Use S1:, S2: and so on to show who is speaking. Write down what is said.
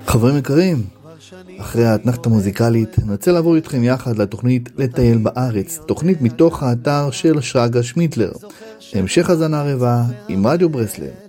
S1: חברים יקרים, אחרי האתנחתה המוזיקלית נרצה לעבור איתכם יחד לתוכנית לטייל בארץ, תוכנית מתוך האתר של שרגא שמיטלר. המשך הזנה רבה עם רדיו ברסלב.